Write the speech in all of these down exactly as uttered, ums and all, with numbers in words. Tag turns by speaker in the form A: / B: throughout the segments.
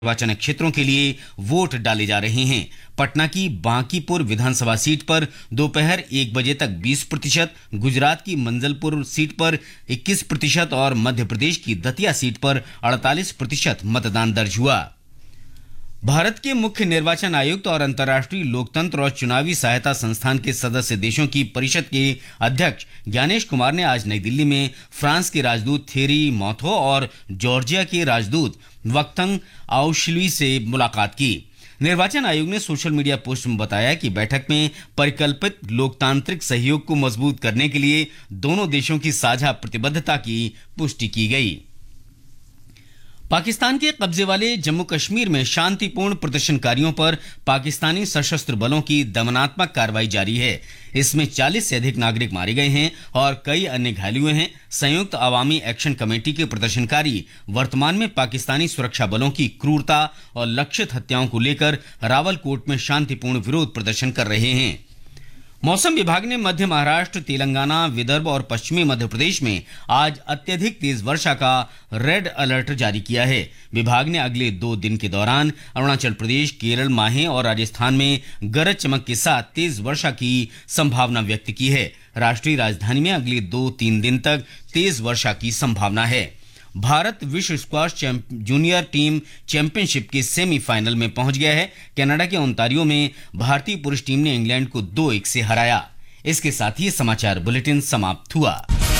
A: निर्वाचन क्षेत्रों के लिए वोट डाले जा रहे हैं। पटना की बांकीपुर विधानसभा सीट पर दोपहर एक बजे तक बीस प्रतिशत, गुजरात की मंजलपुर सीट पर इक्कीस प्रतिशत और मध्य प्रदेश की दतिया सीट पर अड़तालीस प्रतिशत मतदान दर्ज हुआ। भारत के मुख्य निर्वाचन आयुक्त और अंतर्राष्ट्रीय लोकतंत्र और चुनावी सहायता संस्थान के सदस्य देशों की परिषद के अध्यक्ष ज्ञानेश कुमार ने आज नई दिल्ली में फ्रांस के राजदूत थेरी मॉथो और जॉर्जिया के राजदूत वक्तंग आउशली से मुलाकात की। निर्वाचन आयोग ने सोशल मीडिया पोस्ट में बताया कि बैठक में परिकल्पित लोकतांत्रिक सहयोग को मजबूत करने के लिए दोनों देशों की साझा प्रतिबद्धता की पुष्टि की गई। पाकिस्तान के कब्जे वाले जम्मू कश्मीर में शांतिपूर्ण प्रदर्शनकारियों पर पाकिस्तानी सशस्त्र बलों की दमनात्मक कार्रवाई जारी है। इसमें चालीस से अधिक नागरिक मारे गए हैं और कई अन्य घायल हुए हैं। संयुक्त अवामी एक्शन कमेटी के प्रदर्शनकारी वर्तमान में पाकिस्तानी सुरक्षा बलों की क्रूरता और लक्षित हत्याओं को लेकर रावलकोट में शांतिपूर्ण विरोध प्रदर्शन कर रहे हैं। मौसम विभाग ने मध्य महाराष्ट्र, तेलंगाना, विदर्भ और पश्चिमी मध्य प्रदेश में आज अत्यधिक तेज वर्षा का रेड अलर्ट जारी किया है। विभाग ने अगले दो दिन के दौरान अरुणाचल प्रदेश, केरल, माहे और राजस्थान में गरज चमक के साथ तेज वर्षा की संभावना व्यक्त की है। राष्ट्रीय राजधानी में अगले दो तीन दिन तक तेज वर्षा की संभावना है। भारत विश्व स्क्वाश जूनियर टीम चैंपियनशिप के सेमीफाइनल में पहुंच गया है। कनाडा के ओंटारियो में भारतीय पुरुष टीम ने इंग्लैंड को दो एक से हराया। इसके साथ ही समाचार बुलेटिन समाप्त हुआ।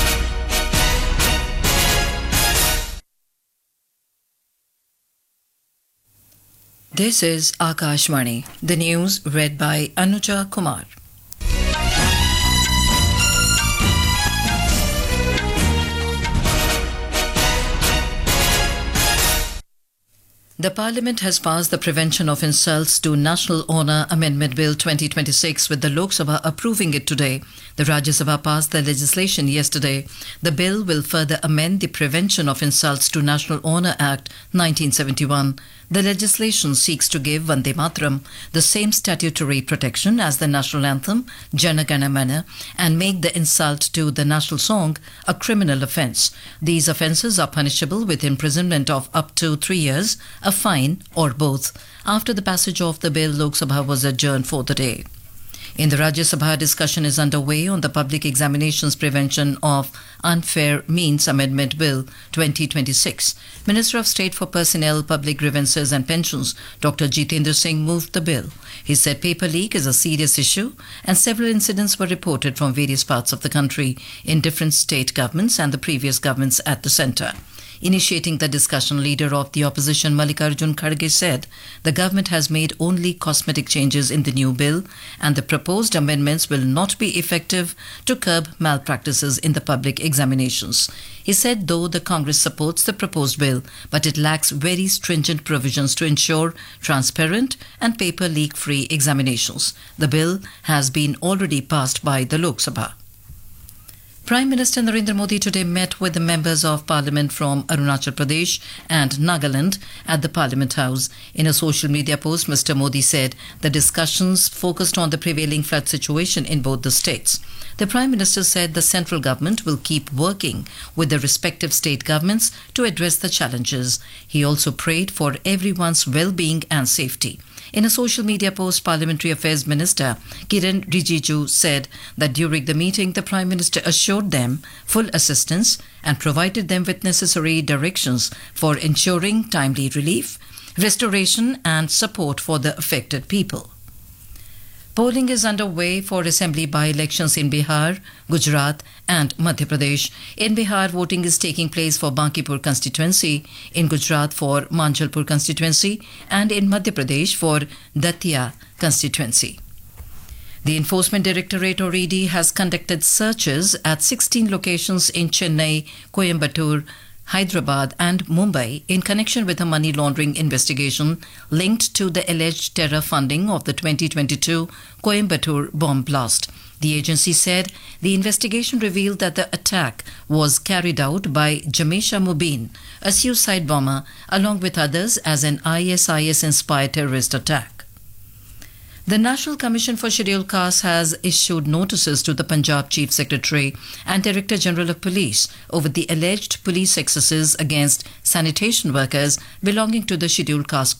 B: This is Akashvani. The news read by Anuja Kumar. The Parliament has passed the Prevention of Insults to National Honour Amendment Bill twenty twenty-six, with the Lok Sabha approving it today. The Rajya Sabha passed the legislation yesterday. The bill will further amend the Prevention of Insults to National Honour Act nineteen seventy-one. The legislation seeks to give Vande Mataram the same statutory protection as the national anthem, Jana Gana Mana, and make the insult to the national song a criminal offence. These offences are punishable with imprisonment of up to three years, a fine, or both. After the passage of the bill, Lok Sabha was adjourned for the day. In the Rajya Sabha, discussion is underway on the Public Examinations Prevention of Unfair Means Amendment Bill twenty twenty-six. Minister of State for Personnel, Public Grievances and Pensions, Doctor Jitendra Singh, moved the bill. He said paper leak is a serious issue and several incidents were reported from various parts of the country in different state governments and the previous governments at the centre. Initiating the discussion, leader of the opposition Mallikarjun Kharge said the government has made only cosmetic changes in the new bill and the proposed amendments will not be effective to curb malpractices in the public examinations. He said though the Congress supports the proposed bill, but it lacks very stringent provisions to ensure transparent and paper leak-free examinations. The bill has been already passed by the Lok Sabha. Prime Minister Narendra Modi today met with the members of Parliament from Arunachal Pradesh and Nagaland at the Parliament House. In a social media post, Mister Modi said the discussions focused on the prevailing flood situation in both the states. The Prime Minister said the central government will keep working with the respective state governments to address the challenges. He also prayed for everyone's well-being and safety. In a social media post, Parliamentary Affairs Minister Kiran Rijiju said that during the meeting, the Prime Minister assured them full assistance and provided them with necessary directions for ensuring timely relief, restoration and support for the affected people. Polling is underway for assembly by-elections in Bihar, Gujarat and Madhya Pradesh. In Bihar, voting is taking place for Bankipur constituency, in Gujarat for Manjalpur constituency and in Madhya Pradesh for Datia constituency. The Enforcement Directorate or E D has conducted searches at sixteen locations in Chennai, Coimbatore, Hyderabad and Mumbai in connection with a money laundering investigation linked to the alleged terror funding of the twenty twenty-two Coimbatore bomb blast. The agency said the investigation revealed that the attack was carried out by Jamesha Mubin, a suicide bomber, along with others as an I S I S-inspired terrorist attack. The National Commission for Scheduled Castes has issued notices to the Punjab Chief Secretary and Director General of Police over the alleged police excesses against sanitation workers belonging to the scheduled caste